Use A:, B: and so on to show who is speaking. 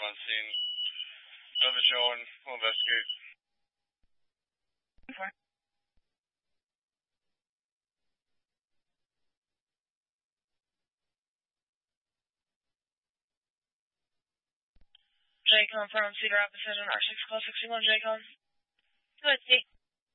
A: arrive on scene of the show and we'll investigate.
B: JCOM from Cedar Rapids, R6 call 61, JCOM.
C: Good, see.